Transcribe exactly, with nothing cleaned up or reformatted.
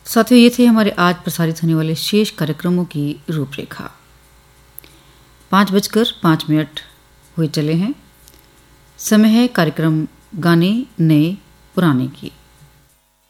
साथियों, ये थे हमारे आज प्रसारित होने वाले शेष कार्यक्रमों की रूपरेखा। पाँच बजकर पाँच मिनट हुए चले हैं। समय है कार्यक्रम गाने नए पुराने की।